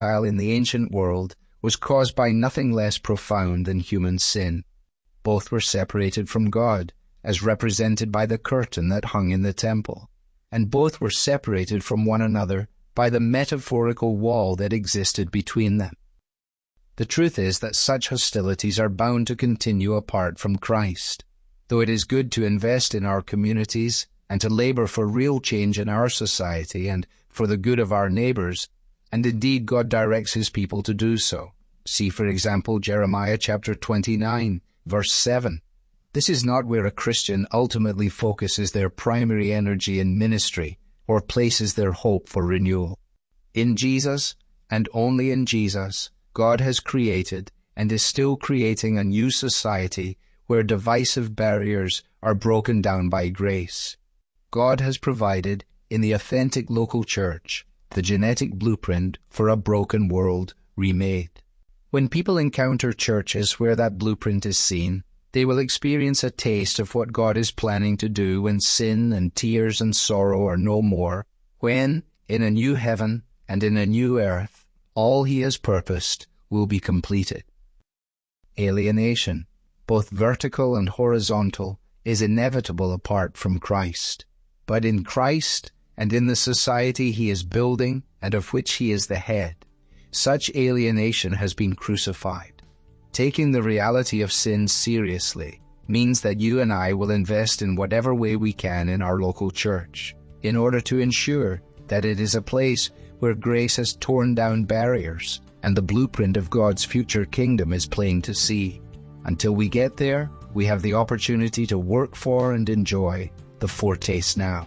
in the ancient world was caused by nothing less profound than human sin. Both were separated from God, as represented by the curtain that hung in the temple, and both were separated from one another by the metaphorical wall that existed between them. The truth is that such hostilities are bound to continue apart from Christ. Though it is good to invest in our communities and to labor for real change in our society and for the good of our neighbors, and indeed God directs his people to do so. See, for example, Jeremiah chapter 29, verse 7. This is not where a Christian ultimately focuses their primary energy in ministry or places their hope for renewal. In Jesus, and only in Jesus, God has created and is still creating a new society where divisive barriers are broken down by grace. God has provided, in the authentic local church, the genetic blueprint for a broken world remade. When people encounter churches where that blueprint is seen, they will experience a taste of what God is planning to do when sin and tears and sorrow are no more, when, in a new heaven and in a new earth, all he has purposed will be completed. Alienation, both vertical and horizontal, is inevitable apart from Christ. But in Christ, and in the society he is building and of which he is the head, such alienation has been crucified. Taking the reality of sin seriously means that you and I will invest in whatever way we can in our local church, in order to ensure that it is a place where grace has torn down barriers and the blueprint of God's future kingdom is plain to see. Until we get there, we have the opportunity to work for and enjoy the foretaste now.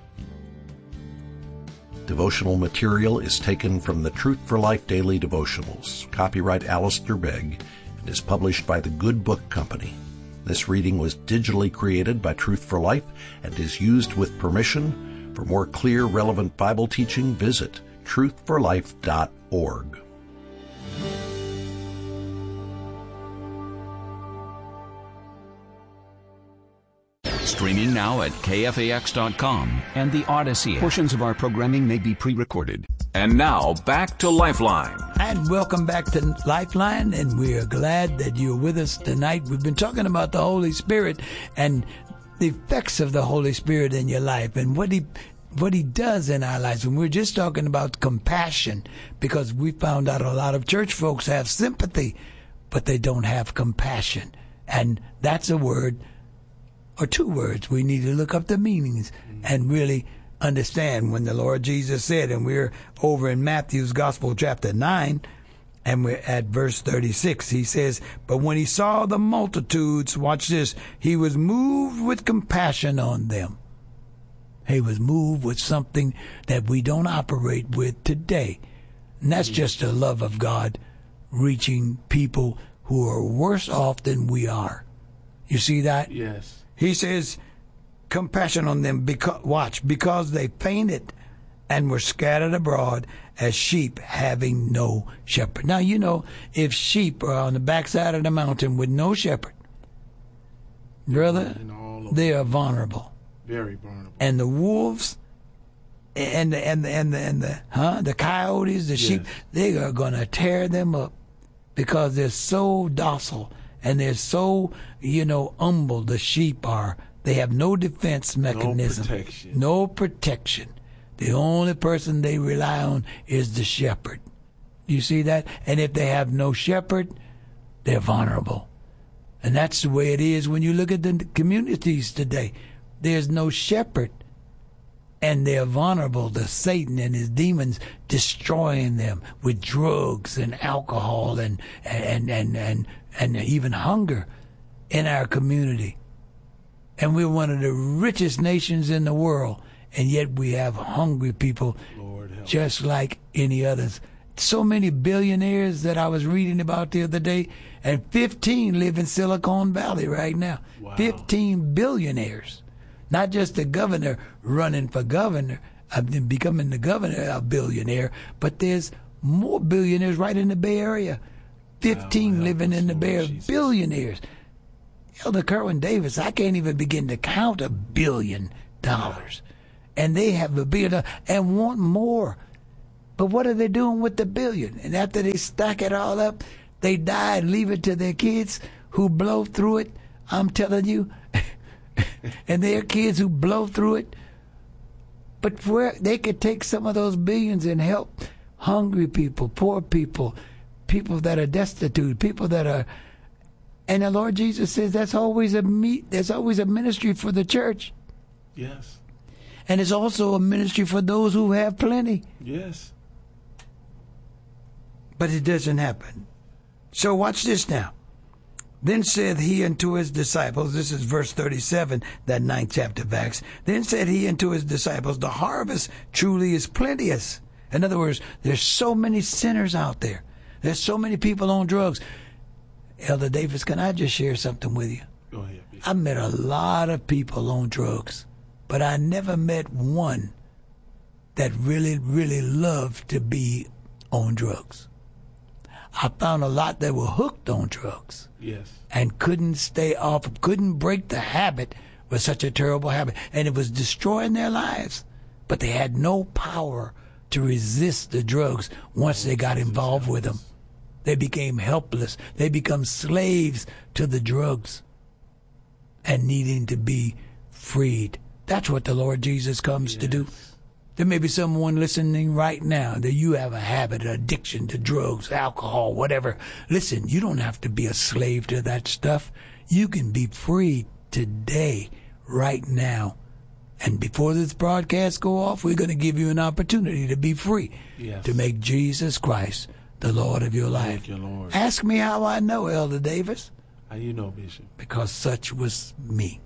Devotional material is taken from the Truth for Life Daily Devotionals, copyright Alistair Begg, and is published by the Good Book Company. This reading was digitally created by Truth for Life and is used with permission. For more clear, relevant Bible teaching, visit truthforlife.org. Streaming now at KFAX.com and the Odyssey. Portions of our programming may be pre-recorded. And now, back to Lifeline. And welcome back to Lifeline, and we are glad that you're with us tonight. We've been talking about the Holy Spirit and the effects of the Holy Spirit in your life and what he does in our lives. And we're just talking about compassion, because we found out a lot of church folks have sympathy, but they don't have compassion. And that's a word, or two words, we need to look up the meanings and really understand. When the Lord Jesus said, and we're over in Matthew's Gospel chapter 9, and we're at verse 36, he says, "But when he saw the multitudes," watch this, "he was moved with compassion on them." He was moved with something that we don't operate with today. And that's just the love of God reaching people who are worse off than we are. You see that? Yes. He says, compassion on them, because they fainted and were scattered abroad as sheep having no shepherd. Now, you know, if sheep are on the backside of the mountain with no shepherd, brother, they are vulnerable. Very vulnerable. And the wolves and the coyotes, the sheep, they are going to tear them up because they're so docile and they're so, humble. The sheep are. They have no defense mechanism. No protection. The only person they rely on is the shepherd. You see that? And if they have no shepherd, they're vulnerable. And that's the way it is when you look at the communities today. There's no shepherd, and they're vulnerable to Satan and his demons destroying them with drugs and alcohol and even hunger in our community. And we're one of the richest nations in the world, and yet we have hungry people just like any others. So many billionaires that I was reading about the other day, and 15 live in Silicon Valley right now. Wow. 15 billionaires. Not just the governor running for governor, becoming the governor, a billionaire, but there's more billionaires right in the Bay Area. 15 living in the Bay Area, billionaires. Elder Kerwin Davis, I can't even begin to count $1 billion. And they have $1 billion and want more. But what are they doing with the billion? And after they stack it all up, they die and leave it to their kids who blow through it. I'm telling you. And their kids who blow through it. But where they could take some of those billions and help hungry people, poor people, people that are destitute, people that are. And the Lord Jesus says there's always a ministry for the church. Yes. And it's also a ministry for those who have plenty. Yes. But it doesn't happen. So watch this now. Then said he unto his disciples, this is verse 37, that 9th chapter of Acts. Then said he unto his disciples, the harvest truly is plenteous. In other words, there's so many sinners out there. There's so many people on drugs. Elder Davis, can I just share something with you? Go ahead. I met a lot of people on drugs, but I never met one that really, really loved to be on drugs. I found a lot that were hooked on drugs. Yes. And couldn't stay off, couldn't break the habit, was such a terrible habit. And it was destroying their lives. But they had no power to resist the drugs once they got involved with them. They became helpless. They become slaves to the drugs and needing to be freed. That's what the Lord Jesus comes to do. There may be someone listening right now that you have a habit, an addiction to drugs, alcohol, whatever. Listen, you don't have to be a slave to that stuff. You can be free today, right now. And before this broadcast go off, we're going to give you an opportunity to be free, to make Jesus Christ the Lord of your life. Thank you, Lord. Ask me how I know, Elder Davis. How you know, Bishop? Because such was me.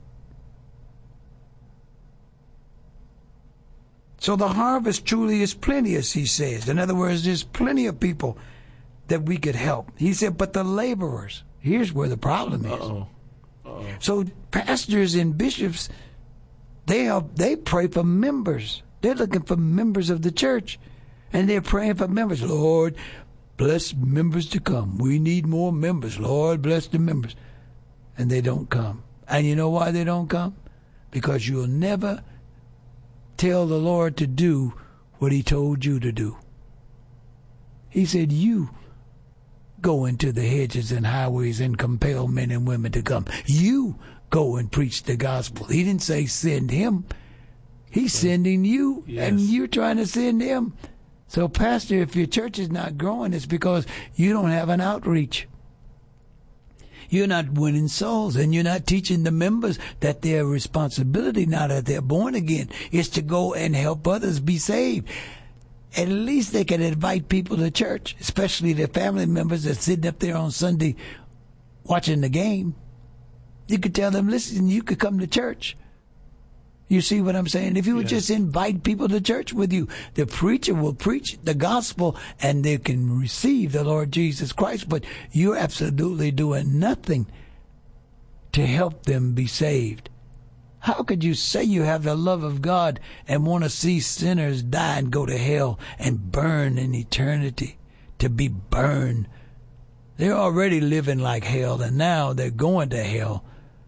So the harvest truly is plenteous, he says. In other words, there's plenty of people that we could help. He said, but the laborers, here's where the problem is. So pastors and bishops, they pray for members. They're looking for members of the church. And they're praying for members. Lord, bless members to come. We need more members. Lord, bless the members. And they don't come. And you know why they don't come? Because you'll never tell the Lord to do what he told you to do. He said, you go into the hedges and highways and compel men and women to come. You go and preach the gospel. He didn't say send him. He's sending you, and you're trying to send him. So, Pastor, if your church is not growing, it's because you don't have an outreach. You're not winning souls, and you're not teaching the members that their responsibility, now that they're born again, is to go and help others be saved. At least they can invite people to church, especially their family members that's sitting up there on Sunday watching the game. You could tell them, listen, you could come to church. You see what I'm saying? If you would just invite people to church with you, the preacher will preach the gospel and they can receive the Lord Jesus Christ, but you're absolutely doing nothing to help them be saved. How could you say you have the love of God and want to see sinners die and go to hell and burn in eternity, to be burned? They're already living like hell, and now they're going to hell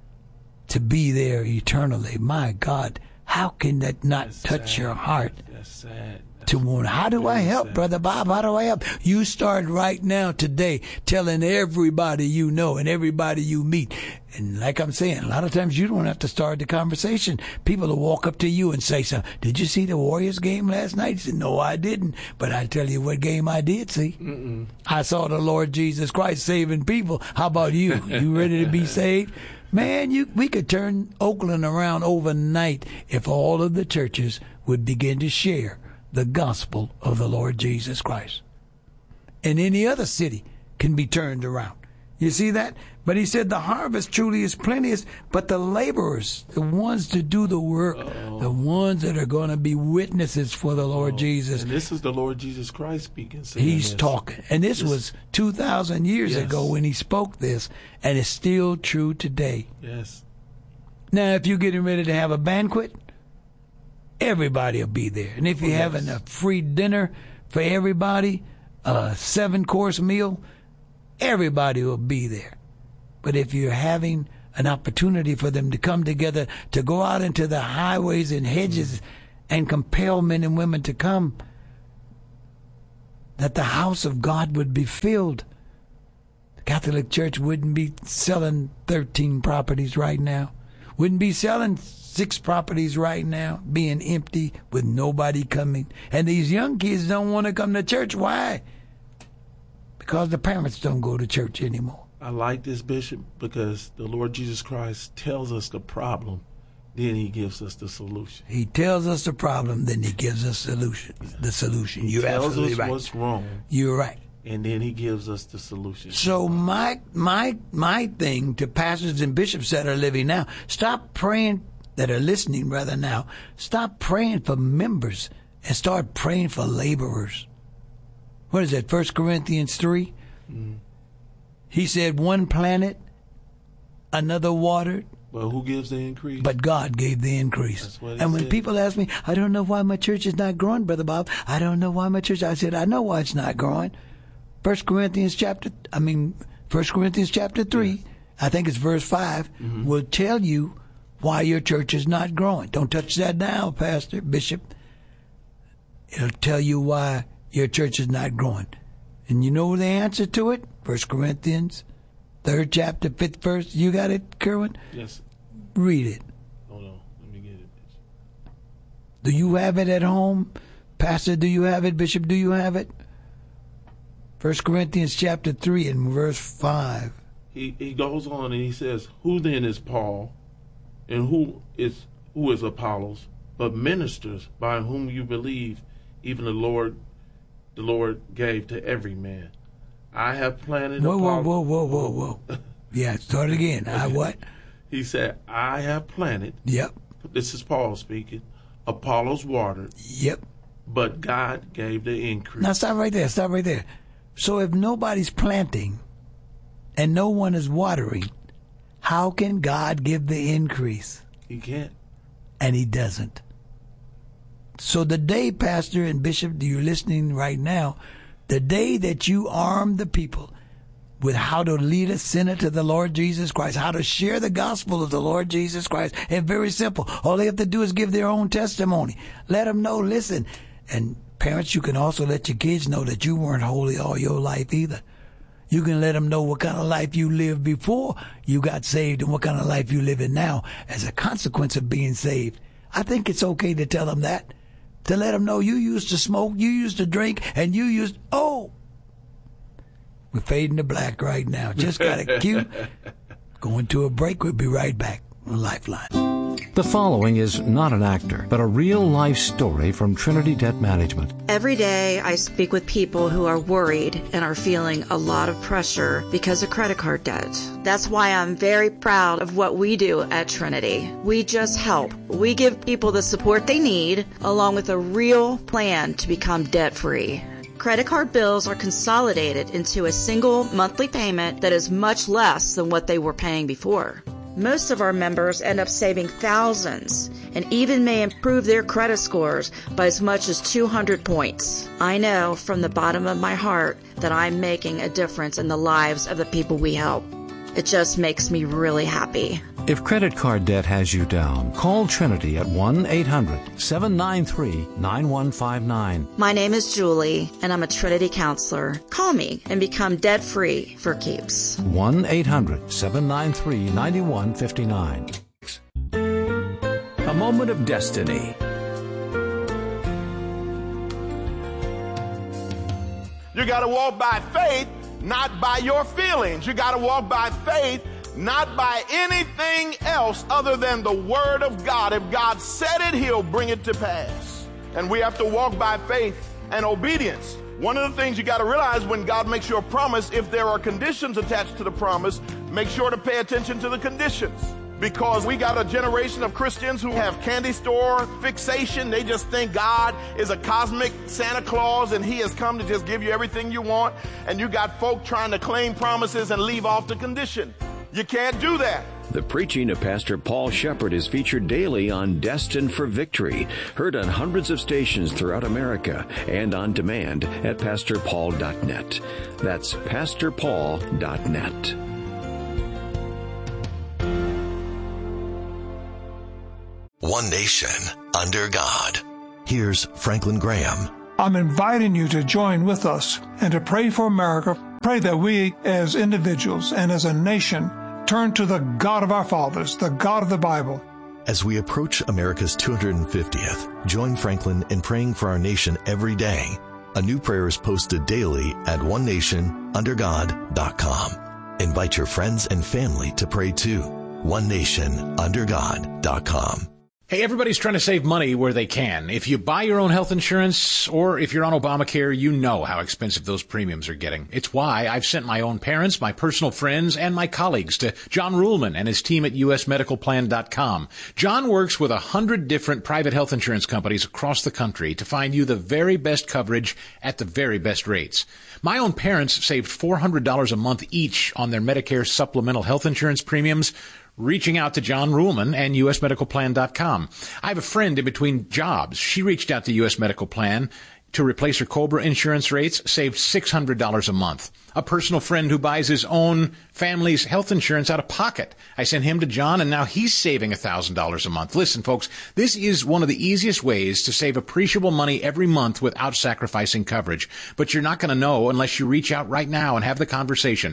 to be there eternally. My God, how can that not touch your heart? That's sad. To want, how do I help, Brother Bob? How do I help? You start right now today telling everybody you know and everybody you meet. And like I'm saying, a lot of times you don't have to start the conversation. People will walk up to you and say something. Did you see the Warriors game last night? You said, no, I didn't. But I tell you what game I did see. I saw the Lord Jesus Christ saving people. How about you? You ready to be saved? Man, we could turn Oakland around overnight if all of the churches would begin to share the gospel of the Lord Jesus Christ. And any other city can be turned around. You see that? But he said the harvest truly is plenteous, but the laborers, the ones to do the work, the ones that are going to be witnesses for the Lord Jesus. And this is the Lord Jesus Christ speaking. He's talking. And this was 2,000 years ago when he spoke this, and it's still true today. Yes. Now, if you're getting ready to have a banquet, everybody will be there. And if you're having a free dinner for everybody, a 7-course meal, everybody will be there. But if you're having an opportunity for them to come together, to go out into the highways and hedges and compel men and women to come, that the house of God would be filled. The Catholic Church wouldn't be selling 13 properties right now. Wouldn't be selling 6 properties right now, being empty with nobody coming. And these young kids don't want to come to church. Why? Because the parents don't go to church anymore. I like this, Bishop, because the Lord Jesus Christ tells us the problem, then he gives us the solution. He tells us the problem, then he gives us the solution. You're absolutely right. He tells us what's wrong. You're right. And then he gives us the solution. So my thing to pastors and bishops that are living now, stop praying, that are listening rather now, stop praying for members and start praying for laborers. What is that, 1 Corinthians 3? Mm. He said one planted, another watered. But who gives the increase? But God gave the increase. That's what he and when said. people ask me, I don't know why my church is not growing, Brother Bob. I don't know why my church. I said, I know why it's not growing. 1 Corinthians chapter 3, yes. I think it's verse 5, will tell you why your church is not growing. Don't touch that now, Pastor, Bishop. It'll tell you why your church is not growing. And you know the answer to it? 1 Corinthians, 3rd chapter, 5th verse. You got it, Kerwin? Yes. Read it. Hold on. Let me get it. Do you have it at home? Pastor, do you have it? Bishop, do you have it? 1 Corinthians chapter 3 and verse 5. He goes on and he says, who then is Paul and who is Apollos, but ministers by whom you believe, even the Lord gave to every man. I have planted. Whoa. Yeah, start again. I what? He said, I have planted. Yep. This is Paul speaking. Apollos watered. Yep. But God gave the increase. Now stop right there. So if nobody's planting and no one is watering, how can God give the increase? He can't. And he doesn't. So the day, Pastor and Bishop, you're listening right now, the day that you arm the people with how to lead a sinner to the Lord Jesus Christ, how to share the gospel of the Lord Jesus Christ, and very simple. All they have to do is give their own testimony. Let them know, listen. And parents, you can also let your kids know that you weren't holy all your life either. You can let them know what kind of life you lived before you got saved and what kind of life you live in now as a consequence of being saved. I think it's okay to tell them that. To let them know you used to smoke, you used to drink, and we're fading to black right now. Just got a cue. Going to a break. We'll be right back on Lifeline. The following is not an actor, but a real-life story from Trinity Debt Management. Every day I speak with people who are worried and are feeling a lot of pressure because of credit card debt. That's why I'm very proud of what we do at Trinity. We just help. We give people the support they need, along with a real plan to become debt-free. Credit card bills are consolidated into a single monthly payment that is much less than what they were paying before. Most of our members end up saving thousands and even may improve their credit scores by as much as 200 points. I know from the bottom of my heart that I'm making a difference in the lives of the people we help. It just makes me really happy. If credit card debt has you down, call Trinity at 1-800-793-9159. My name is Julie, and I'm a Trinity counselor. Call me and become debt-free for keeps. 1-800-793-9159. A moment of destiny. You got to walk by faith, not by your feelings. You got to walk by faith, not by anything else other than the Word of God. If God said it, He'll bring it to pass. And we have to walk by faith and obedience. One of the things you got to realize when God makes you a promise, if there are conditions attached to the promise, make sure to pay attention to the conditions. Because we got a generation of Christians who have candy store fixation. They just think God is a cosmic Santa Claus and He has come to just give you everything you want. And you got folk trying to claim promises and leave off the condition. You can't do that. The preaching of Pastor Paul Shepard is featured daily on Destined for Victory, heard on hundreds of stations throughout America and on demand at PastorPaul.net. That's PastorPaul.net. One nation under God. Here's Franklin Graham I'm inviting you to join with us and to pray for America. Pray that we as individuals and as a nation turn to the God of our fathers, the God of the Bible. As we approach America's 250th, join Franklin in praying for our nation every day. A new prayer is posted daily at onenationundergod.com. Invite your friends and family to pray too. onenationundergod.com. Hey, everybody's trying to save money where they can. If you buy your own health insurance or if you're on Obamacare, you know how expensive those premiums are getting. It's why I've sent my own parents, my personal friends, and my colleagues to John Ruhlman and his team at usmedicalplan.com. John works with 100 different private health insurance companies across the country to find you the very best coverage at the very best rates. My own parents saved $400 a month each on their Medicare supplemental health insurance premiums, reaching out to John Ruhlman and usmedicalplan.com. I have a friend in between jobs. She reached out to US Medical Plan to replace her COBRA insurance rates, saved $600 a month. A personal friend who buys his own family's health insurance out of pocket. I sent him to John, and now he's saving $1,000 a month. Listen, folks, this is one of the easiest ways to save appreciable money every month without sacrificing coverage. But you're not going to know unless you reach out right now and have the conversation.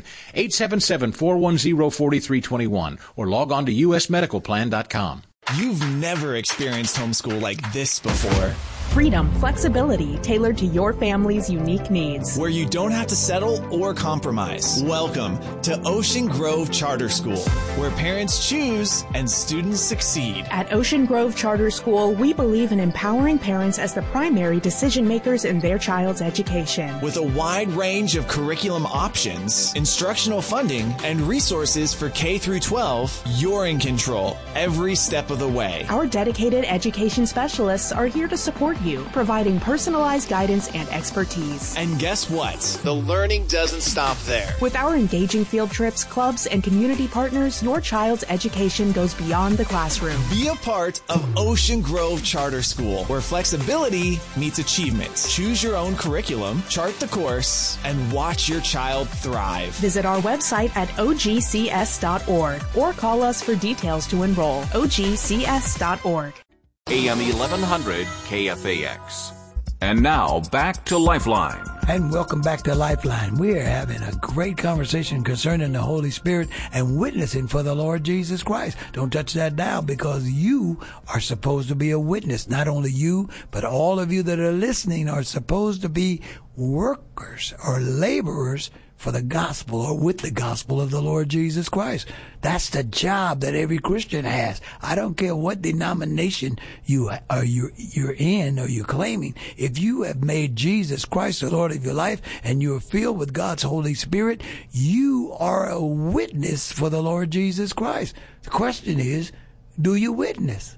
877-410-4321 or log on to usmedicalplan.com. You've never experienced homeschool like this before. Freedom, flexibility tailored to your family's unique needs. Where you don't have to settle or compromise. Welcome to Ocean Grove Charter School, where parents choose and students succeed. At Ocean Grove Charter School, we believe in empowering parents as the primary decision makers in their child's education. With a wide range of curriculum options, instructional funding, and resources for K through 12, you're in control every step of the way. Our dedicated education specialists are here to support you, providing personalized guidance and expertise. And guess what? The learning doesn't stop there. With our engaging field trips, clubs, and community partners, your child's education goes beyond the classroom. Be a part of Ocean Grove Charter School, where flexibility meets achievement. Choose your own curriculum, chart the course, and watch your child thrive. Visit our website at ogcs.org or call us for details to enroll. ogcs.org. AM 1100 KFAX. And now, back to Lifeline. And welcome back to Lifeline. We're having a great conversation concerning the Holy Spirit and witnessing for the Lord Jesus Christ. Don't touch that dial, because you are supposed to be a witness. Not only you, but all of you that are listening are supposed to be workers or laborers for the gospel, or with the gospel of the Lord Jesus Christ. That's the job that every Christian has. I don't care what denomination you're in or you're claiming. If you have made Jesus Christ the Lord of your life and you're filled with God's Holy Spirit, you are a witness for the Lord Jesus Christ. The question is, do you witness?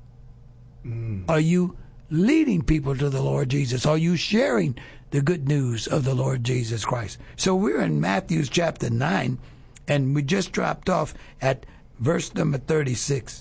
Are you leading people to the Lord Jesus? Are you sharing the good news of the Lord Jesus Christ? So we're in Matthew chapter 9, and we just dropped off at verse number 36.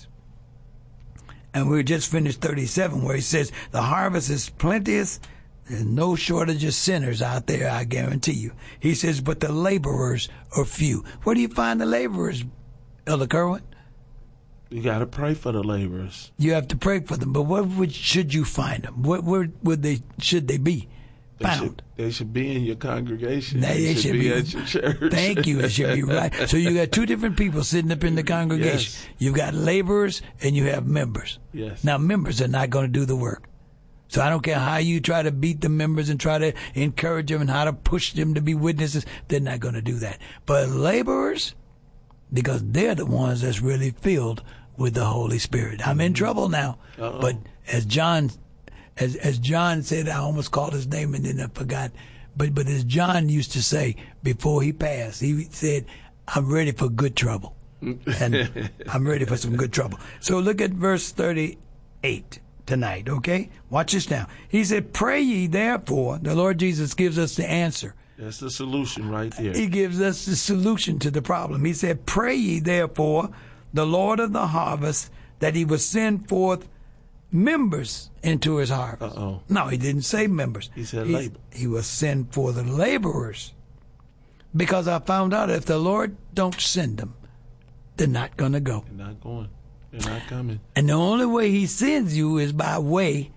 And we just finished 37, where he says, the harvest is plenteous. There's no shortage of sinners out there, I guarantee you. He says, but the laborers are few. Where do you find the laborers, Elder Kerwin? You got to pray for the laborers. You have to pray for them. But should you find them? Where should they be found? They should be in your congregation. They should be at your church. Thank you. It should be right. So you got two different people sitting up in the congregation. Yes. You've got laborers and you have members. Yes. Now, members are not going to do the work. So I don't care how you try to beat the members and try to encourage them and how to push them to be witnesses. They're not going to do that. But laborers, because they're the ones that's really filled with the Holy Spirit. I'm in trouble now. Uh-oh. But as John said, I almost called his name and then I forgot. But as John used to say before he passed, he said, I'm ready for good trouble. And I'm ready for some good trouble. So look at verse 38 tonight, okay? Watch this now. He said, pray ye therefore. The Lord Jesus gives us the answer. That's the solution right there. He gives us the solution to the problem. He said, pray ye therefore the Lord of the harvest that he will send forth members into his harvest. Uh-oh. No, he didn't say members. He said labor. He will send forth the laborers. Because I found out if the Lord don't send them, they're not going to go. They're not going. They're not coming. And the only way he sends you is by way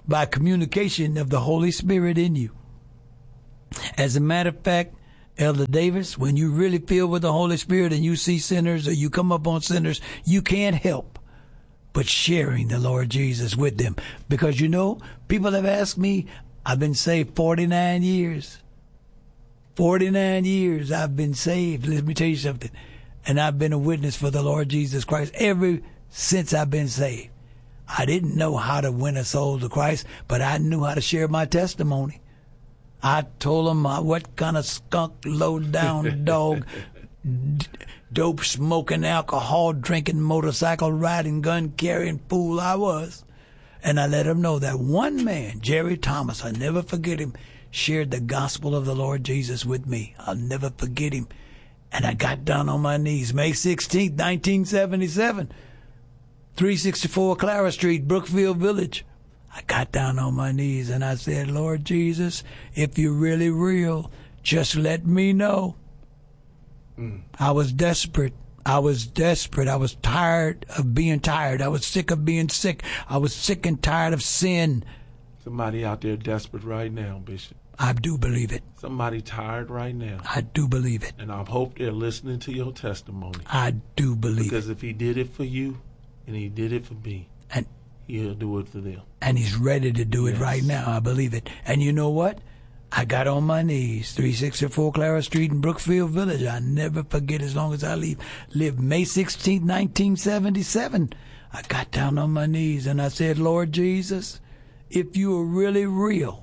by communication of the Holy Spirit in you. As a matter of fact, Elder Davis, when you really filled with the Holy Spirit and you see sinners or you come up on sinners, you can't help but sharing the Lord Jesus with them. Because, you know, people have asked me, I've been saved 49 years. 49 years I've been saved. Let me tell you something. And I've been a witness for the Lord Jesus Christ ever since I've been saved. I didn't know how to win a soul to Christ, but I knew how to share my testimony. I told them what kind of skunk, low-down dog, dope smoking, alcohol drinking, motorcycle riding, gun carrying fool I was. And I let them know that one man, Jerry Thomas, I'll never forget him, shared the gospel of the Lord Jesus with me. I'll never forget him. And I got down on my knees, May 16th, 1977, 364 Clara Street, Brookfield Village. I got down on my knees and I said, Lord Jesus, if you're really real, just let me know. I was desperate. I was tired of being tired. I was sick of being sick. I was sick and tired of sin. Somebody out there desperate right now, Bishop. I do believe it. Somebody tired right now. I do believe it. And I hope they're listening to your testimony. I do believe it. Because if he did it for you and he did it for me, and he'll do it for them. And he's ready to do it right now. I believe it. And you know what? I got on my knees, 364 Clara Street in Brookfield Village. I never forget as long as I live. May 16, 1977. I got down on my knees and I said, Lord Jesus, if you are really real,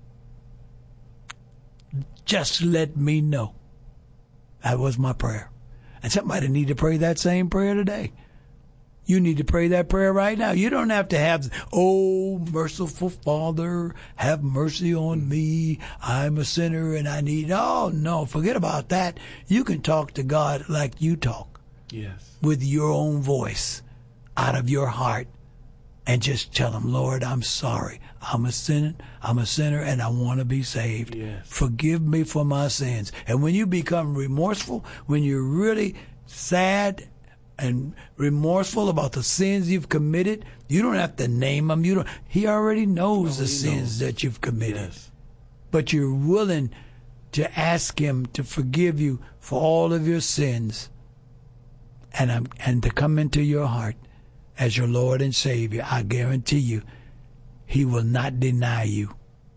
just let me know. That was my prayer. And somebody need to pray that same prayer today. You need to pray that prayer right now. You don't have to have, oh, merciful Father, have mercy on me. I'm a sinner and I need, oh, no, forget about that. You can talk to God like you talk. Yes. With your own voice, out of your heart. And just tell him, Lord, I'm sorry. I'm a sinner, and I want to be saved. Yes. Forgive me for my sins. And when you become remorseful, when you're really sad and remorseful about the sins you've committed, you don't have to name them. He already knows the sins that you've committed. Yes. But you're willing to ask him to forgive you for all of your sins and to come into your heart as your Lord and Savior. I guarantee you, he will not deny you.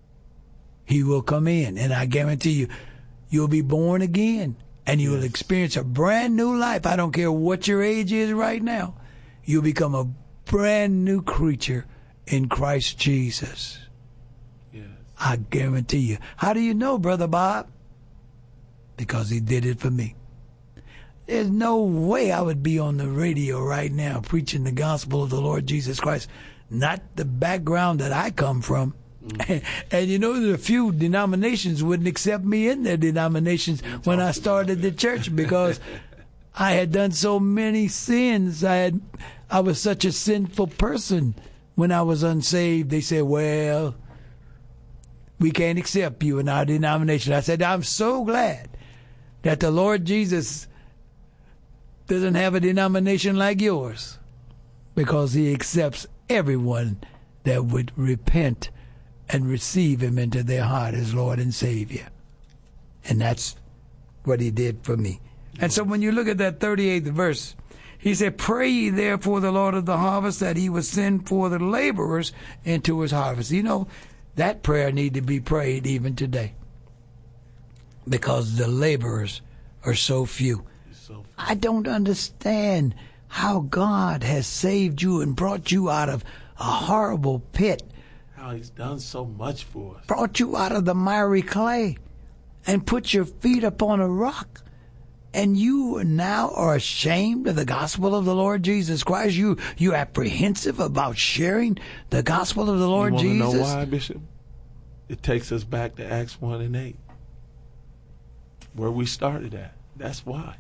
He will come in, and I guarantee you, you'll be born again. And you will experience a brand new life. I don't care what your age is right now. You'll become a brand new creature in Christ Jesus. Yes. I guarantee you. How do you know, Brother Bob? Because he did it for me. There's no way I would be on the radio right now preaching the gospel of the Lord Jesus Christ. Not the background that I come from. And you know, there are a few denominations wouldn't accept me in their denominations when I started the church because I had done so many sins. I was such a sinful person when I was unsaved. They said, well, we can't accept you in our denomination. I said, I'm so glad that the Lord Jesus doesn't have a denomination like yours because he accepts everyone that would repent and receive him into their heart as Lord and Savior. And that's what he did for me. And so when you look at that 38th verse, he said, pray ye therefore the Lord of the harvest that he would send for the laborers into his harvest. You know, that prayer need to be prayed even today because the laborers are so few. I don't understand how God has saved you and brought you out of a horrible pit. How he's done so much for us. Brought you out of the miry clay and put your feet upon a rock. And you now are ashamed of the gospel of the Lord Jesus Christ. You apprehensive about sharing the gospel of the Lord Jesus. You want to know why, Bishop? It takes us back to Acts 1:8, where we started at. That's why.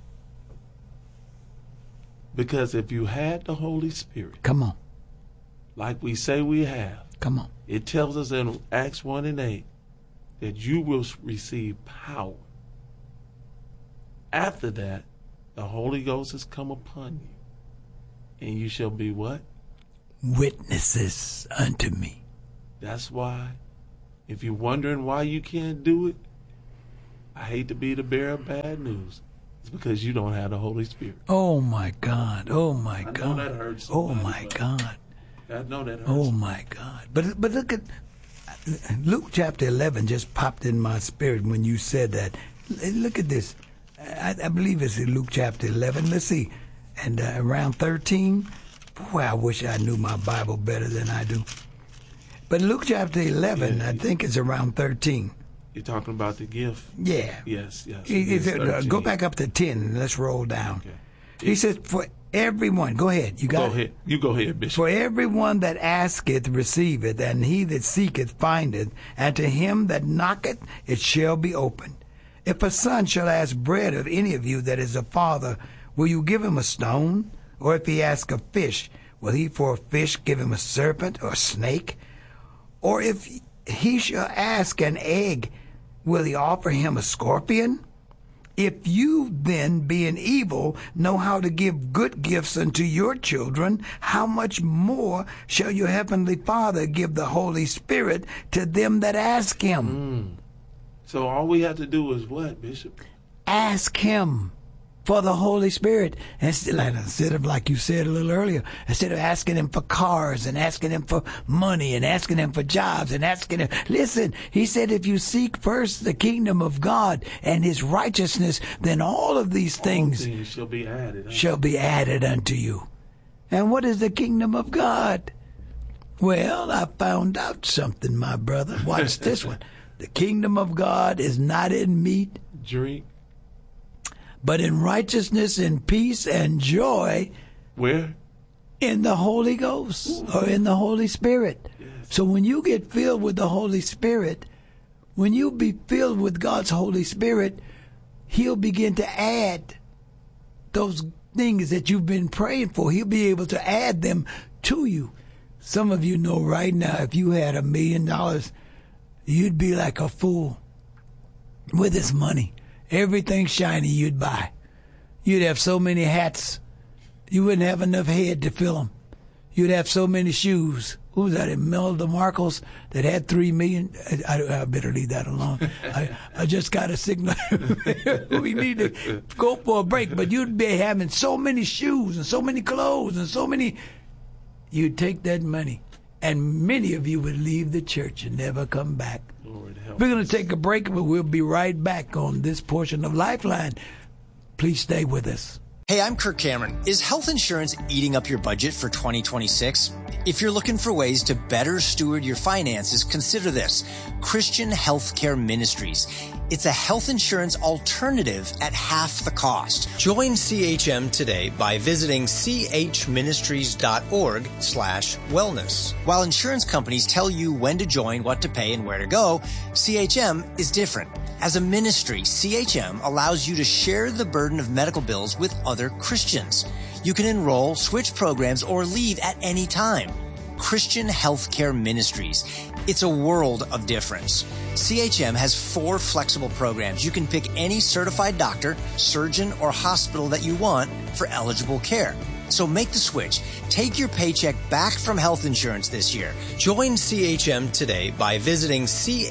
Because if you had the Holy Spirit, come on, like we say we have, come on. It tells us in Acts 1:8 that you will receive power. After that, the Holy Ghost has come upon you, and you shall be what? Witnesses unto me. That's why, if you're wondering why you can't do it, I hate to be the bearer of bad news. It's because you don't have the Holy Spirit. Oh, my God. Oh, my God. I know that hurts Oh, somebody, my God. I know that hurts. Oh, my God. But look at Luke chapter 11 just popped in my spirit when you said that. Look at this. I believe it's in Luke chapter 11. Let's see. And around 13. Boy, I wish I knew my Bible better than I do. But Luke chapter 11, I think it's around 13. You're talking about the gift? Yeah. Yes. Go back up to 10 and let's roll down. Okay. He says, for everyone, go ahead. You got it? You go ahead, Bishop. For everyone that asketh receiveth, and he that seeketh findeth, and to him that knocketh it shall be opened. If a son shall ask bread of any of you that is a father, will you give him a stone? Or if he ask a fish, will he for a fish give him a serpent or a snake? Or if he shall ask an egg, will he offer him a scorpion? If you then, being evil, know how to give good gifts unto your children, how much more shall your heavenly Father give the Holy Spirit to them that ask him? So all we have to do is what, Bishop? Ask him for the Holy Spirit. Instead of, like you said a little earlier, instead of asking him for cars and asking him for money and asking him for jobs and asking him, listen, he said, if you seek first the kingdom of God and his righteousness, then all of these things shall be added unto you. And what is the kingdom of God? Well, I found out something, my brother. Watch this one. The kingdom of God is not in meat, drink, but in righteousness and peace and joy. Where? In the Holy Ghost or in the Holy Spirit. Yes. So when you get filled with the Holy Spirit, when you be filled with God's Holy Spirit, he'll begin to add those things that you've been praying for. He'll be able to add them to you. Some of you know right now, if you had $1 million, you'd be like a fool with this money. Everything shiny you'd buy. You'd have so many hats, you wouldn't have enough head to fill them. You'd have so many shoes. Who was that? Imelda Marcos that had 3 million. I better leave that alone. I just got a signal. We need to go for a break. But you'd be having so many shoes and so many clothes and so many. You'd take that money, and many of you would leave the church and never come back. We're going to take a break, but we'll be right back on this portion of Lifeline. Please stay with us. Hey, I'm Kirk Cameron. Is health insurance eating up your budget for 2026? If you're looking for ways to better steward your finances, consider this: Christian Healthcare Ministries. It's a health insurance alternative at half the cost. Join CHM today by visiting chministries.org/wellness. While insurance companies tell you when to join, what to pay, and where to go, CHM is different. As a ministry, CHM allows you to share the burden of medical bills with other Christians. You can enroll, switch programs, or leave at any time. Christian Healthcare Ministries. It's a world of difference. CHM has 4 flexible programs. You can pick any certified doctor, surgeon, or hospital that you want for eligible care. So make the switch. Take your paycheck back from health insurance this year. Join CHM today by visiting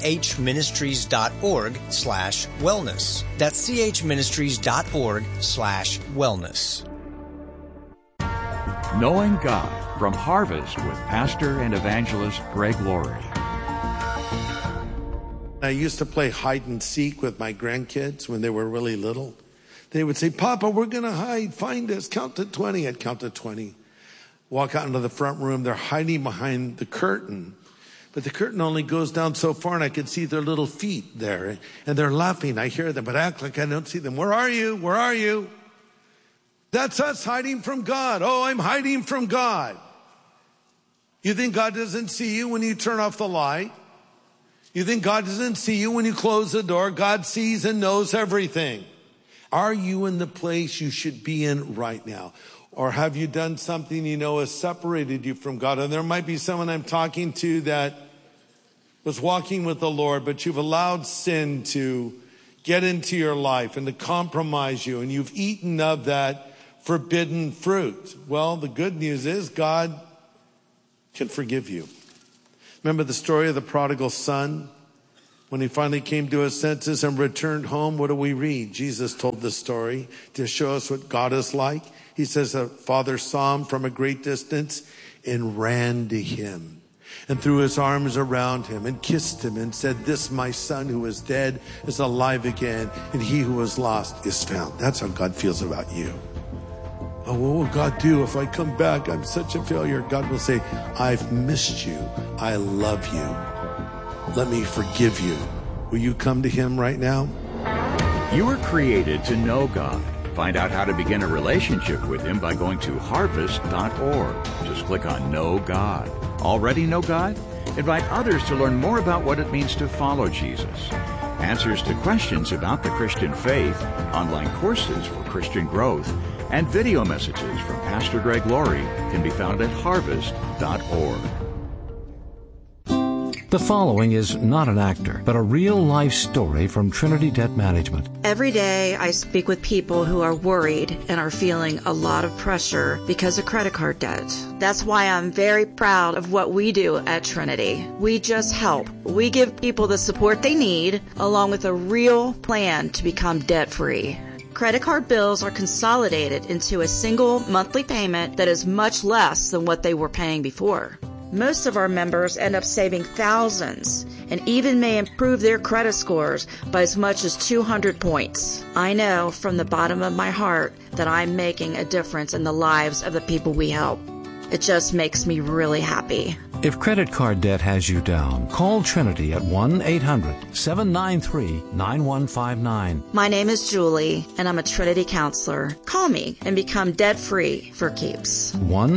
chministries.org/wellness. That's chministries.org/wellness. Knowing God from Harvest with Pastor and Evangelist Greg Laurie. I used to play hide and seek with my grandkids when they were really little. They would say, Papa, we're going to hide. Find us. Count to 20. I'd count to 20. Walk out into the front room. They're hiding behind the curtain. But the curtain only goes down so far, and I could see their little feet there. And they're laughing. I hear them, but I act like I don't see them. Where are you? Where are you? That's us hiding from God. Oh, I'm hiding from God. You think God doesn't see you when you turn off the light? You think God doesn't see you when you close the door? God sees and knows everything. Are you in the place you should be in right now? Or have you done something you know has separated you from God? And there might be someone I'm talking to that was walking with the Lord, but you've allowed sin to get into your life and to compromise you, and you've eaten of that forbidden fruit. Well, the good news is God can forgive you. Remember the story of the prodigal son? When he finally came to his senses and returned home, what do we read? Jesus told the story to show us what God is like. He says the father saw him from a great distance and ran to him and threw his arms around him and kissed him and said, "This my son who was dead is alive again, and he who was lost is found." That's how God feels about you. Oh, what will God do if I come back? I'm such a failure. God will say, "I've missed you. I love you. Let me forgive you." Will you come to him right now? You were created to know God. Find out how to begin a relationship with him by going to harvest.org. Just click on Know God. Already know God? Invite others to learn more about what it means to follow Jesus. Answers to questions about the Christian faith, online courses for Christian growth, and video messages from Pastor Greg Laurie can be found at harvest.org. The following is not an actor, but a real-life story from Trinity Debt Management. Every day I speak with people who are worried and are feeling a lot of pressure because of credit card debt. That's why I'm very proud of what we do at Trinity. We just help. We give people the support they need, along with a real plan to become debt-free. Credit card bills are consolidated into a single monthly payment that is much less than what they were paying before. Most of our members end up saving thousands and even may improve their credit scores by as much as 200 points. I know from the bottom of my heart that I'm making a difference in the lives of the people we help. It just makes me really happy. If credit card debt has you down, call Trinity at 1-800-793-9159. My name is Julie, and I'm a Trinity counselor. Call me and become debt-free for keeps.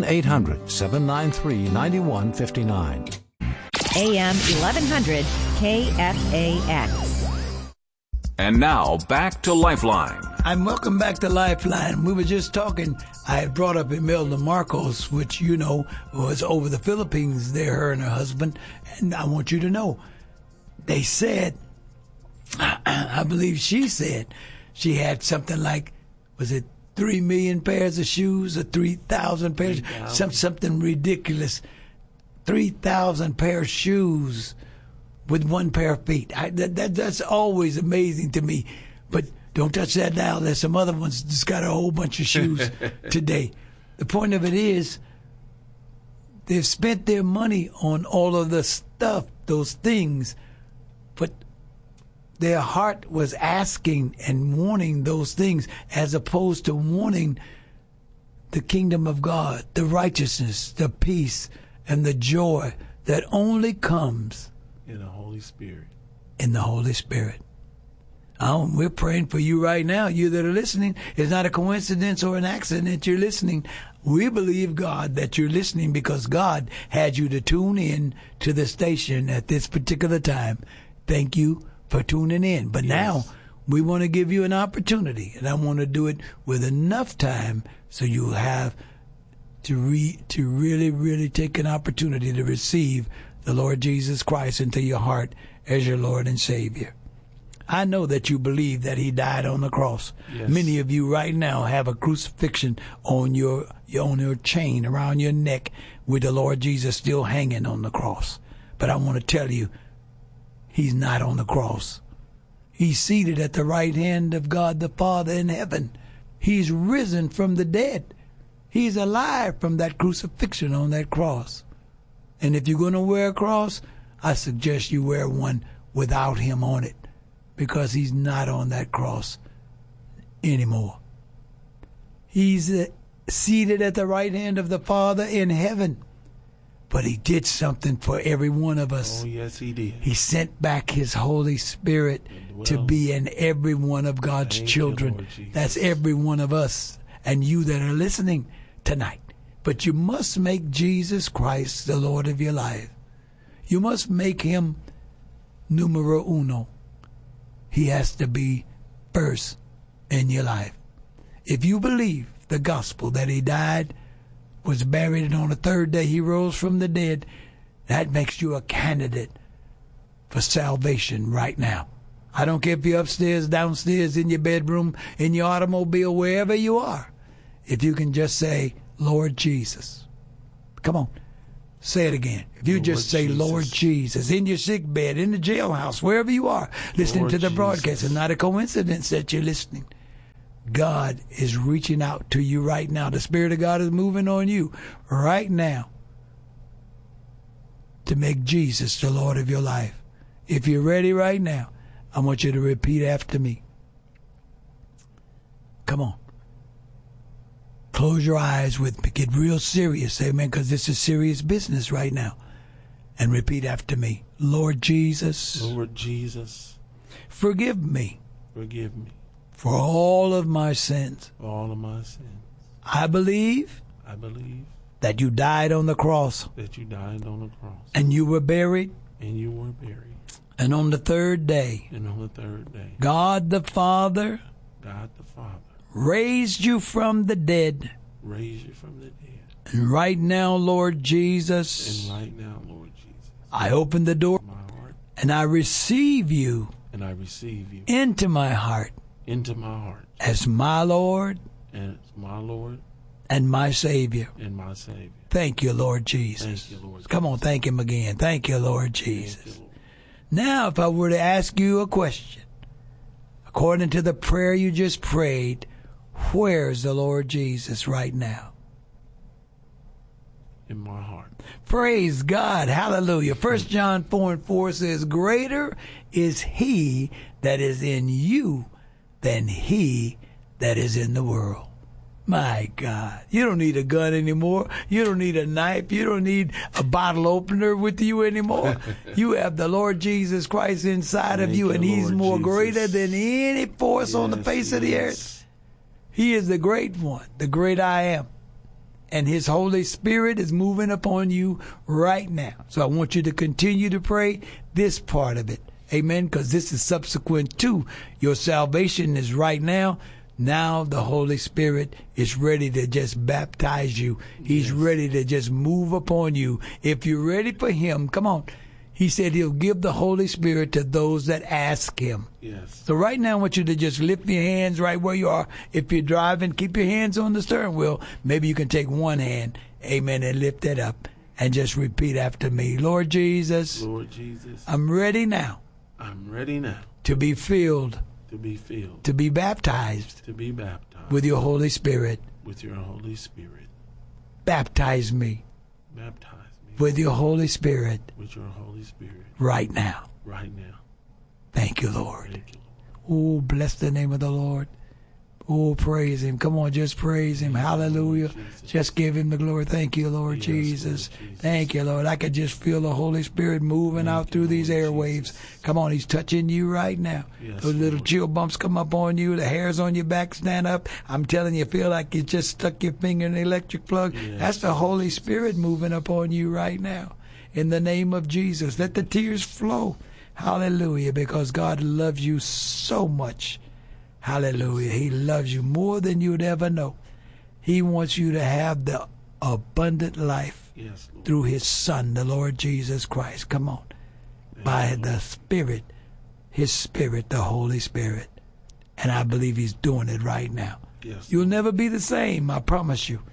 1-800-793-9159. AM 1100 KFAX. And now, back to Lifeline. And welcome back to Lifeline. We were just talking, I had brought up Imelda Marcos, which, you know, was over the Philippines there, her and her husband. And I want you to know, they said, I believe she said, she had something like, was it 3 million pairs of shoes or 3,000 pairs? Something ridiculous. 3,000 pair of shoes with one pair of feet. That's always amazing to me. But don't touch that now. There's some other ones that's got a whole bunch of shoes today. The point of it is, they've spent their money on all of the stuff, those things, but their heart was asking and wanting those things as opposed to wanting the kingdom of God, the righteousness, the peace, and the joy that only comes in the Holy Spirit. In the Holy Spirit. We're praying for you right now, you that are listening. It's not a coincidence or an accident that you're listening. We believe, God, that you're listening because God had you to tune in to the station at this particular time. Thank you for tuning in. But now we want to give you an opportunity, and I want to do it with enough time so you'll have to really, really take an opportunity to receive the Lord Jesus Christ into your heart as your Lord and Savior. I know that you believe that he died on the cross. Yes. Many of you right now have a crucifixion on your chain around your neck with the Lord Jesus still hanging on the cross. But I want to tell you, he's not on the cross. He's seated at the right hand of God the Father in heaven. He's risen from the dead. He's alive from that crucifixion on that cross. And if you're going to wear a cross, I suggest you wear one without him on it, because he's not on that cross anymore. He's seated at the right hand of the Father in heaven. But he did something for every one of us. Oh, yes, he did. He sent back his Holy Spirit to be in every one of God's children. That's every one of us and you that are listening tonight. But you must make Jesus Christ the Lord of your life. You must make him numero uno. He has to be first in your life. If you believe the gospel that he died, was buried, and on the third day he rose from the dead, that makes you a candidate for salvation right now. I don't care if you're upstairs, downstairs, in your bedroom, in your automobile, wherever you are. If you can just say, Lord Jesus. Come on. Say it again. If you just say, Lord Jesus, in your sick bed, in the jailhouse, wherever you are, listening to the broadcast, it's not a coincidence that you're listening. God is reaching out to you right now. The Spirit of God is moving on you right now to make Jesus the Lord of your life. If you're ready right now, I want you to repeat after me. Come on. Close your eyes with me. Get real serious, amen, because this is serious business right now. And repeat after me. Lord Jesus. Lord Jesus. Forgive me. Forgive me. For all of my sins. For all of my sins. I believe. I believe. That you died on the cross. That you died on the cross. And you were buried. And you were buried. And on the third day. And on the third day. God the Father. God the Father. Raised you from the dead. Raised you from the dead. And right now, Lord Jesus. And right now, Lord Jesus. I open the door. My heart. And I receive you. And I receive you. Into my heart. Into my heart. As my Lord. And as my Lord. And my Savior. And my Savior. Thank you, Lord Jesus. Thank you, Lord Jesus. Come on, thank Him again. Thank you, Lord Jesus. Thank you, Lord. Now, if I were to ask you a question, according to the prayer you just prayed, where's the Lord Jesus right now? In my heart. Praise God. Hallelujah. 1 John 4:4 says, greater is He that is in you than he that is in the world. My God. You don't need a gun anymore. You don't need a knife. You don't need a bottle opener with you anymore. You have the Lord Jesus Christ inside of you, and He's Lord more Jesus. greater than any force on the face of the earth. He is the great one, the great I am. And His Holy Spirit is moving upon you right now. So I want you to continue to pray this part of it. Amen. Because this is subsequent to your salvation is right now. Now the Holy Spirit is ready to just baptize you. He's ready to just move upon you. If you're ready for Him, come on. He said He'll give the Holy Spirit to those that ask Him. Yes. So right now I want you to just lift your hands right where you are. If you're driving, keep your hands on the steering wheel. Maybe you can take one hand, amen, and lift it up and just repeat after me. Lord Jesus. Lord Jesus. I'm ready now. I'm ready now. To be filled. To be filled. To be baptized. To be baptized. With your Holy Spirit. With your Holy Spirit. Baptize me. Baptize me. With your Holy Spirit. With your Holy Spirit. Right now. Right now. Thank you, Lord. Thank you, Lord. Oh, bless the name of the Lord. Oh, praise Him. Come on, just praise Him. Hallelujah. Just give Him the glory. Thank you, Lord Jesus. Lord Jesus. Thank you, Lord. I could just feel the Holy Spirit moving out through these airwaves. Come on, He's touching you right now. Yes, those little Lord. chill bumps come up on you. The hairs on your back stand up. I'm telling you, feel like you just stuck your finger in the electric plug. Yes, That's the Holy Spirit moving up on you right now. In the name of Jesus, let the tears flow. Hallelujah, because God loves you so much. Hallelujah. He loves you more than you'd ever know. He wants you to have the abundant life through His Son, the Lord Jesus Christ. Come on. By the Spirit, His Spirit, the Holy Spirit. And I believe He's doing it right now. Yes. You'll never be the same, I promise you.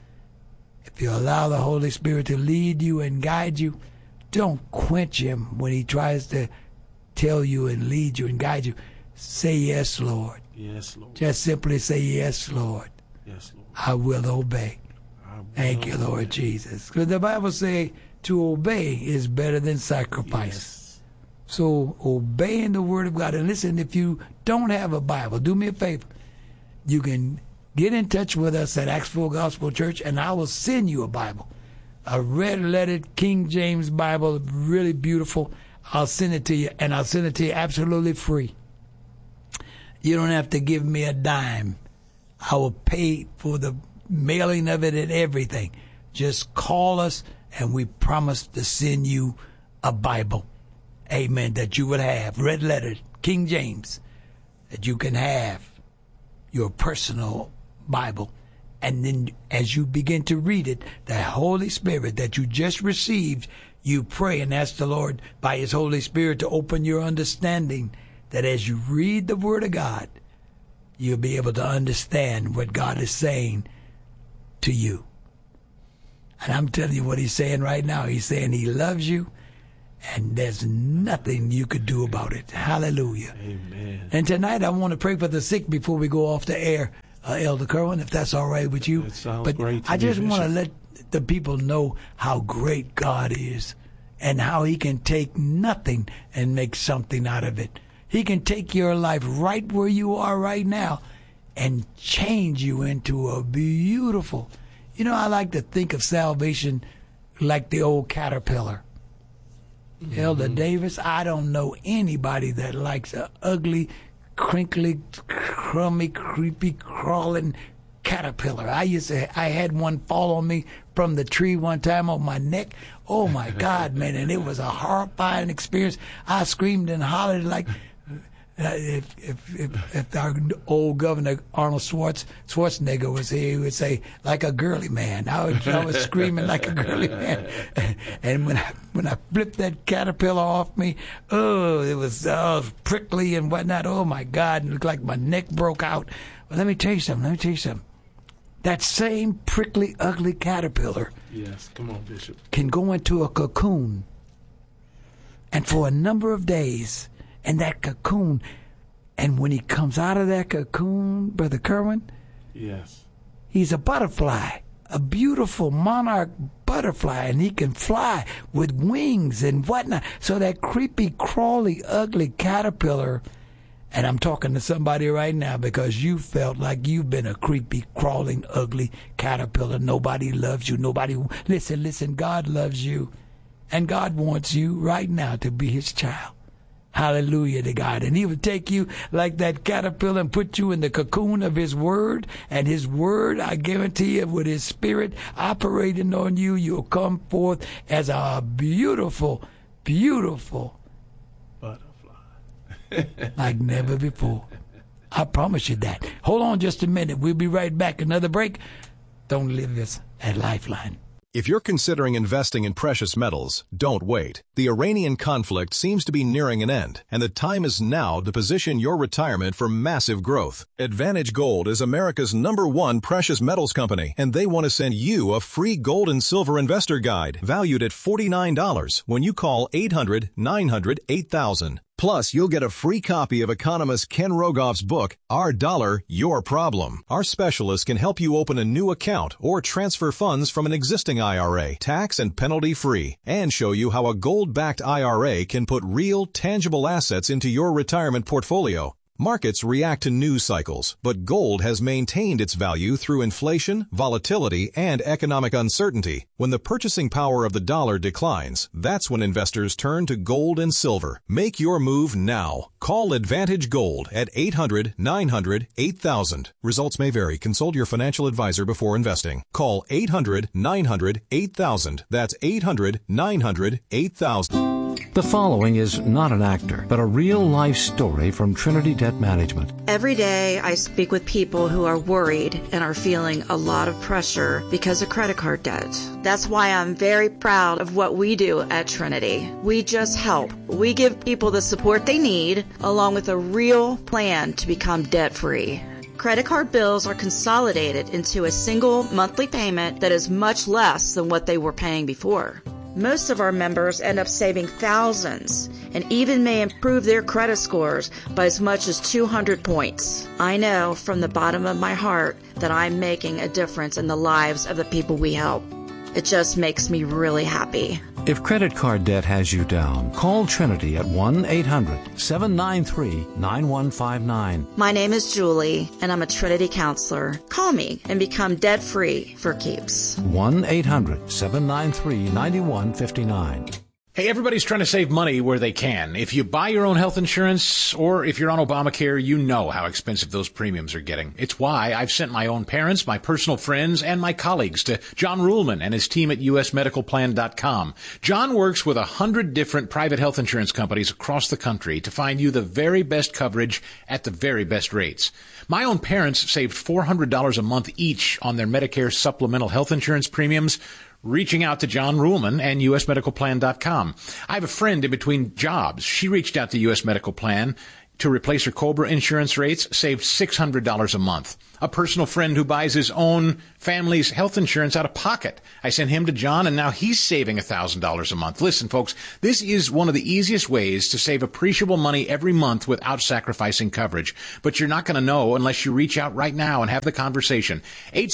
If you allow the Holy Spirit to lead you and guide you, don't quench Him when He tries to tell you and lead you and guide you. Say yes, Lord. Yes, Lord. Just simply say yes, Lord. Yes, Lord. I will obey. Thank you, Lord Jesus. Because the Bible says to obey is better than sacrifice. Yes. So obeying the Word of God. And listen, if you don't have a Bible, do me a favor. You can get in touch with us at Acts Full Gospel Church, and I will send you a Bible. A red-lettered King James Bible, really beautiful. I'll send it to you, and I'll send it to you absolutely free. You don't have to give me a dime. I will pay for the mailing of it and everything. Just call us, and we promise to send you a Bible. Amen. That you would have. Red letter, King James. That you can have your personal Bible. And then as you begin to read it, the Holy Spirit that you just received, you pray and ask the Lord by His Holy Spirit to open your understanding, that as you read the Word of God, you'll be able to understand what God is saying to you. And I'm telling you what he's saying right now. He's saying he loves you, and there's nothing you could do about it. Hallelujah. Amen. And tonight I want to pray for the sick before we go off the air, Elder Kerwin, if that's all right with you. That sounds but great to I just me, want to Bishop. let the people know how great God is and how he can take nothing and make something out of it. He can take your life right where you are right now and change you into a beautiful. You know, I like to think of salvation like the old caterpillar. Mm-hmm. Elder Davis, I don't know anybody that likes a ugly, crinkly, crummy, creepy, crawling caterpillar. I had one fall on me from the tree one time on my neck. Oh my God, man! And it was a horrifying experience. I screamed and hollered like if our old governor Arnold Schwarzenegger was here, he would say like a girly man. I was screaming like a girly man. And when I flipped that caterpillar off me, it was prickly and whatnot. Oh my God! It looked like my neck broke out. But let me tell you something. That same prickly, ugly caterpillar. Yes, come on, Bishop. Can go into a cocoon, and for a number of days, and that cocoon, and when he comes out of that cocoon, Brother Kerwin, yes, he's a butterfly, a beautiful monarch butterfly, and he can fly with wings and whatnot. So that creepy, crawly, ugly caterpillar. And I'm talking to somebody right now because you felt like you've been a creepy, crawling, ugly caterpillar. Nobody loves you. Listen, God loves you. And God wants you right now to be his child. Hallelujah to God. And he will take you like that caterpillar and put you in the cocoon of his word. And his word, I guarantee you, with his spirit operating on you, you'll come forth as a beautiful, beautiful like never before. I promise you that. Hold on just a minute. We'll be right back. Another break. Don't leave us at Lifeline. If you're considering investing in precious metals, don't wait. The Iranian conflict seems to be nearing an end, and the time is now to position your retirement for massive growth. Advantage Gold is America's #1 precious metals company, and they want to send you a free gold and silver investor guide valued at $49 when you call 800-900-8000. Plus, you'll get a free copy of economist Ken Rogoff's book, Our Dollar, Your Problem. Our specialists can help you open a new account or transfer funds from an existing IRA, tax and penalty free, and show you how a gold-backed IRA can put real, tangible assets into your retirement portfolio. Markets react to news cycles, but gold has maintained its value through inflation, volatility, and economic uncertainty. When the purchasing power of the dollar declines, that's when investors turn to gold and silver. Make your move now. Call Advantage Gold at 800-900-8000. Results may vary. Consult your financial advisor before investing. Call 800-900-8000. That's 800-900-8000. The following is not an actor, but a real-life story from Trinity Debt Management. Every day I speak with people who are worried and are feeling a lot of pressure because of credit card debt. That's why I'm very proud of what we do at Trinity. We just help. We give people the support they need, along with a real plan to become debt-free. Credit card bills are consolidated into a single monthly payment that is much less than what they were paying before. Most of our members end up saving thousands and even may improve their credit scores by as much as 200 points. I know from the bottom of my heart that I'm making a difference in the lives of the people we help. It just makes me really happy. If credit card debt has you down, call Trinity at 1-800-793-9159. My name is Julie, and I'm a Trinity counselor. Call me and become debt-free for keeps. 1-800-793-9159. Hey, everybody's trying to save money where they can. If you buy your own health insurance or if you're on Obamacare, you know how expensive those premiums are getting. It's why I've sent my own parents, my personal friends, and my colleagues to John Ruhlman and his team at usmedicalplan.com. John works with 100 different private health insurance companies across the country to find you the very best coverage at the very best rates. My own parents saved $400 a month each on their Medicare supplemental health insurance premiums, reaching out to John Ruhlman and usmedicalplan.com. I have a friend in between jobs. She reached out to US Medical Plan to replace her COBRA insurance rates saved $600 a month. A personal friend who buys his own family's health insurance out of pocket. I sent him to John, and now he's saving $1,000 a month. Listen, folks, this is one of the easiest ways to save appreciable money every month without sacrificing coverage. But you're not going to know unless you reach out right now and have the conversation.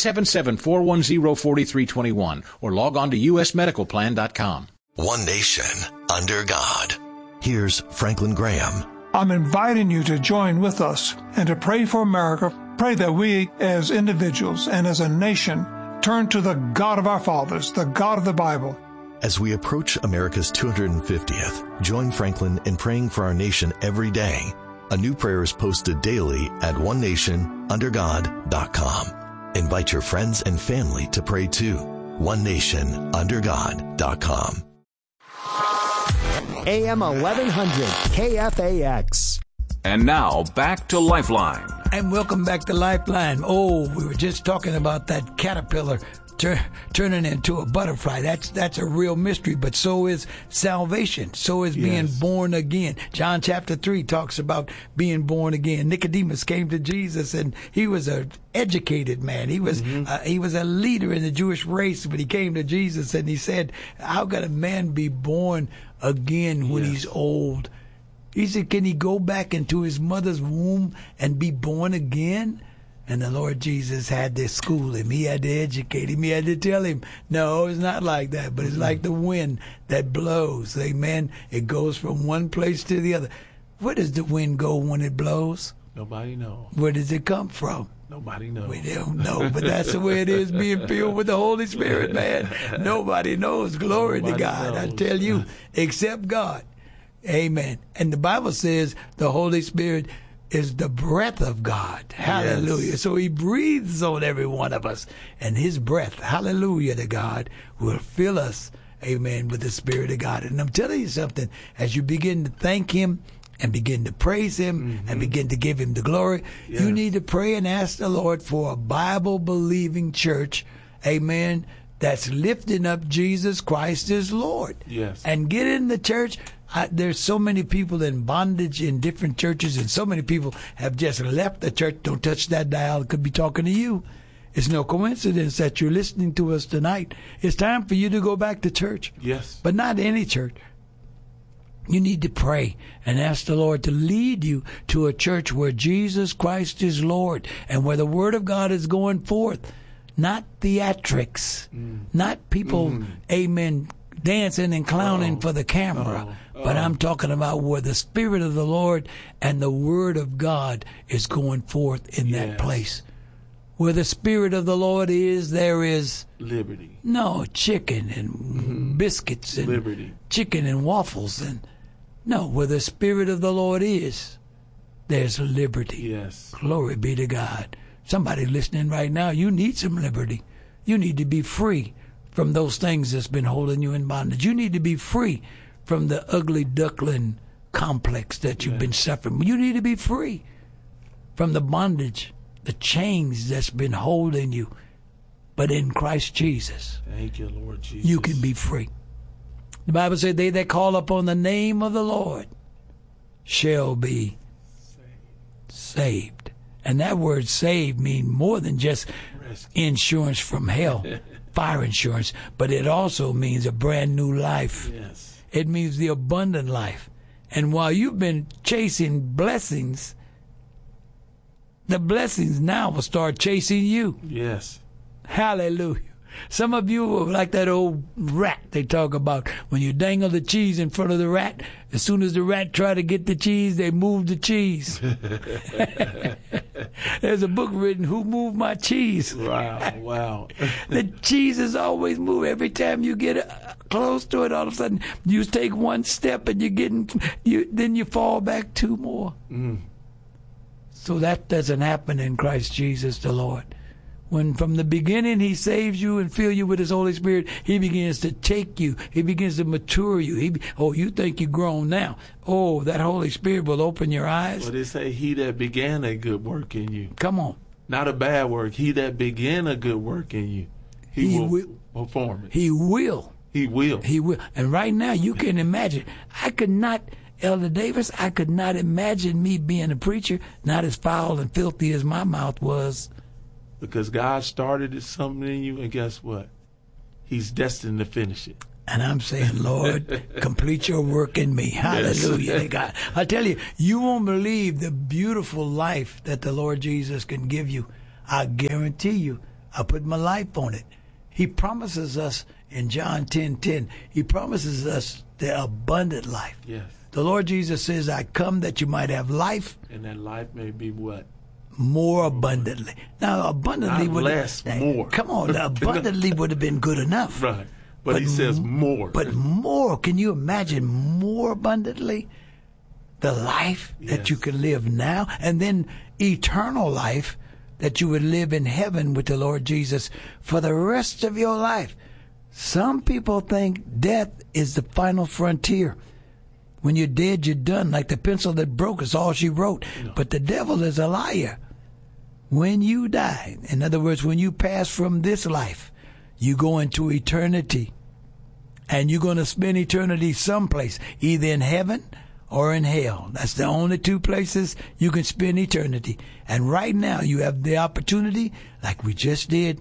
877-410-4321 or log on to usmedicalplan.com. One nation under God. Here's Franklin Graham. I'm inviting you to join with us and to pray for America. Pray that we as individuals and as a nation turn to the God of our fathers, the God of the Bible. As we approach America's 250th, join Franklin in praying for our nation every day. A new prayer is posted daily at onenationundergod.com. Invite your friends and family to pray too. onenationundergod.com. AM 1100 KFAX. And now back to Lifeline. And welcome back to Lifeline. Oh, we were just talking about that caterpillar turning into a butterfly. That's a real mystery, but so is salvation. So is being born again. John chapter 3 talks about being born again. Nicodemus came to Jesus, and he was an educated man. He was a leader in the Jewish race, but he came to Jesus and he said, how can a man be born again when he's old? He said, can he go back into his mother's womb and be born again? And the Lord Jesus had to school him. He had to educate him. He had to tell him, no, it's not like that, but it's like the wind that blows. Amen. It goes from one place to the other. Where does the wind go when it blows? Nobody knows. Where does it come from? Nobody knows. We don't know, but that's the way it is being filled with the Holy Spirit, man. Nobody knows. Glory to God. I tell you, except God. Amen. And the Bible says the Holy Spirit is the breath of God. Hallelujah. Yes. So he breathes on every one of us, and his breath, hallelujah to God, will fill us, amen, with the Spirit of God. And I'm telling you something, as you begin to thank him and begin to praise him and begin to give him the glory, you need to pray and ask the Lord for a Bible-believing church, amen, that's lifting up Jesus Christ as Lord. Yes. And get in the church. There's so many people in bondage in different churches, and so many people have just left the church. Don't touch that dial. It could be talking to you. It's no coincidence that you're listening to us tonight. It's time for you to go back to church. Yes. But not any church. You need to pray and ask the Lord to lead you to a church where Jesus Christ is Lord and where the Word of God is going forth. Not theatrics. Not people, amen, dancing and clowning for the camera. But I'm talking about where the Spirit of the Lord and the Word of God is going forth in that place. Where the Spirit of the Lord is, there is liberty. No, chicken and biscuits and liberty. Chicken and waffles. And no, where the Spirit of the Lord is, there's liberty. Yes. Glory be to God. Somebody listening right now, you need some liberty. You need to be free from those things that's been holding you in bondage. You need to be free from the ugly duckling complex that you've been suffering. You need to be free from the bondage, the chains that's been holding you. But in Christ Jesus, thank you, Lord Jesus, you can be free. The Bible said, they that call upon the name of the Lord shall be saved. And that word saved means more than just insurance from hell, fire insurance, but it also means a brand new life. Yes. It means the abundant life. And while you've been chasing blessings, the blessings now will start chasing you. Yes. Hallelujah. Some of you are like that old rat they talk about. When you dangle the cheese in front of the rat, as soon as the rat try to get the cheese, they move the cheese. There's a book written, Who Moved My Cheese? Wow. The cheese is always moving. Every time you get close to it, all of a sudden, you take one step and then you fall back two more. So that doesn't happen in Christ Jesus the Lord. When from the beginning he saves you and fills you with his Holy Spirit, he begins to take you. He begins to mature you. You think you're grown now. Oh, that Holy Spirit will open your eyes. Well, they say he that began a good work in you. Come on. Not a bad work. He that began a good work in you, he will perform it. He will. He will. He will. And right now, you can imagine, I could not Elder Davis, I could not imagine me being a preacher, not as foul and filthy as my mouth was. Because God started something in you, and guess what? He's destined to finish it. And I'm saying, Lord, complete your work in me. Hallelujah to God. I tell you, you won't believe the beautiful life that the Lord Jesus can give you. I guarantee you, I put my life on it. He promises us in John 10:10, he promises us the abundant life. Yes. The Lord Jesus says, I come that you might have life. And that life may be what? More abundantly. Now, abundantly not would less, more. Come on, abundantly would have been good enough. Right. But he says more. But more. Can you imagine more abundantly? The life that you can live now, and then eternal life that you would live in heaven with the Lord Jesus for the rest of your life. Some people think death is the final frontier. When you're dead, you're done. Like the pencil that broke is all she wrote. No. But the devil is a liar. When you die, in other words, when you pass from this life, you go into eternity. And you're going to spend eternity someplace, either in heaven or in hell. That's the only two places you can spend eternity. And right now, you have the opportunity, like we just did,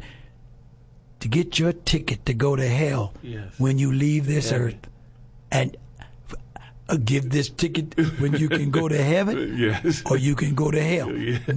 to get your ticket to go to hell when you leave this earth. And give this ticket when you can go to heaven or you can go to hell.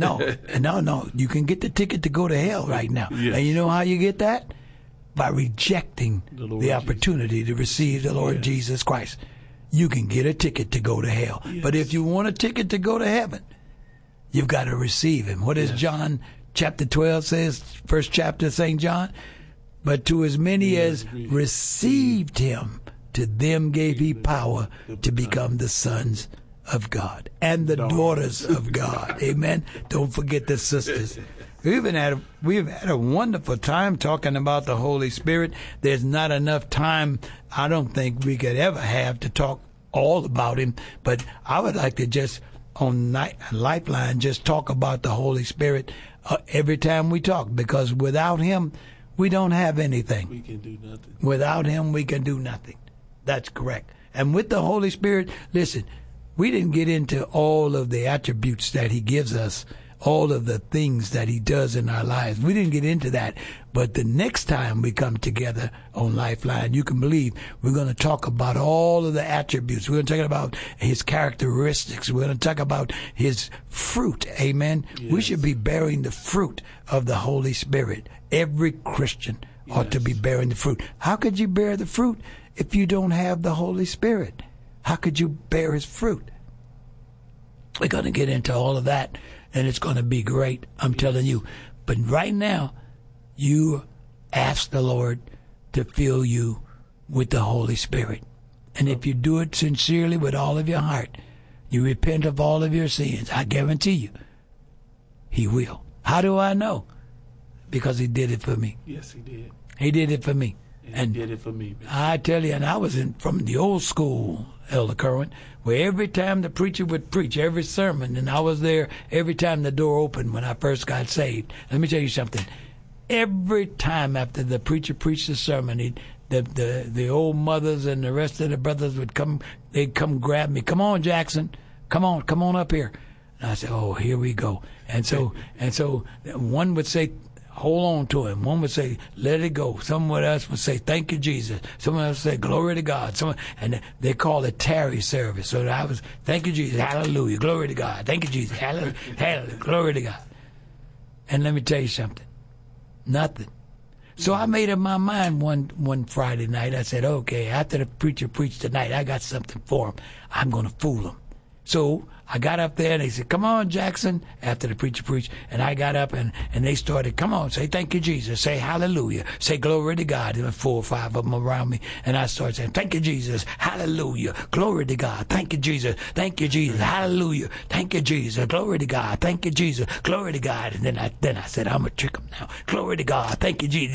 No. You can get the ticket to go to hell right now. And you know how you get that? By rejecting the opportunity to receive the Lord Jesus Christ. You can get a ticket to go to hell. But if you want a ticket to go to heaven, you've got to receive him. What does John chapter 12 says, first chapter of St. John? But to as many as received him, to them gave he power to become the sons of God and the daughters of God. Amen. Don't forget the sisters. We've had a wonderful time talking about the Holy Spirit. There's not enough time, I don't think, we could ever have to talk all about him. But I would like to just, on Lifeline, just talk about the Holy Spirit every time we talk. Because without him, we don't have anything. We can do nothing. Without him, we can do nothing. That's correct. And with the Holy Spirit, listen, we didn't get into all of the attributes that he gives us, all of the things that he does in our lives. We didn't get into that. But the next time we come together on Lifeline, you can believe we're going to talk about all of the attributes. We're going to talk about his characteristics. We're going to talk about his fruit. Amen. Yes. We should be bearing the fruit of the Holy Spirit. Every Christian ought to be bearing the fruit. How could you bear the fruit if you don't have the Holy Spirit? How could you bear his fruit? We're going to get into all of that. And it's going to be great, I'm telling you. But right now, you ask the Lord to fill you with the Holy Spirit. And if you do it sincerely with all of your heart, you repent of all of your sins, I guarantee you, he will. How do I know? Because he did it for me. Yes, he did. He did it for me. And he did it for me. I tell you, and I was from the old school, Elder Kerwin, where every time the preacher would preach, every sermon, and I was there every time the door opened when I first got saved. Let me tell you something. Every time after the preacher preached the sermon, the old mothers and the rest of the brothers would come. They'd come grab me. Come on, Jackson. Come on up here. And I said, oh, here we go. And so one would say, hold on to him. One would say, let it go. Someone else would say, thank you, Jesus. Someone else would say, glory to God. And they call it tarry service. So I was, thank you, Jesus. Hallelujah. Glory to God. Thank you, Jesus. Hallelujah. Hallelujah. Glory to God. And let me tell you something. Nothing. So I made up my mind one Friday night. I said, okay, after the preacher preached tonight, I got something for him. I'm going to fool him. So I got up there and they said, come on, Jackson, after the preacher preached. And I got up and they started, come on, say thank you, Jesus. Say hallelujah. Say glory to God. There were 4 or 5 of them around me. And I started saying, thank you, Jesus. Hallelujah. Glory to God. Thank you, Jesus. Thank you, Jesus. Hallelujah. Thank you, Jesus. Glory to God. Thank you, Jesus. Glory to God. And then I said, I'm going to trick them now. Glory to God. Thank you, Jesus.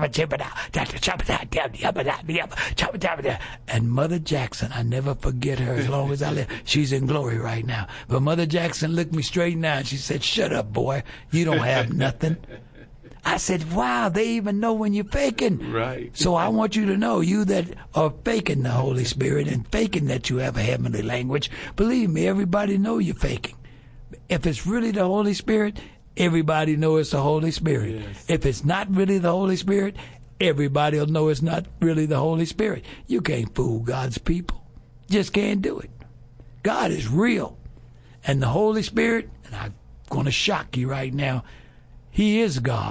And Mother Jackson, I never forget her as long as I live. She's in glory right now. But Mother Jackson looked me straight in the eye and she said, shut up, boy. You don't have nothing. I said, wow, they even know when you're faking. Right. So I want you to know, you that are faking the Holy Spirit and faking that you have a heavenly language, believe me, everybody know you're faking. If it's really the Holy Spirit, everybody know it's the Holy Spirit. Yes. If it's not really the Holy Spirit, everybody will know it's not really the Holy Spirit. You can't fool God's people. Just can't do it. God is real. And the Holy Spirit, and I'm going to shock you right now, He is God.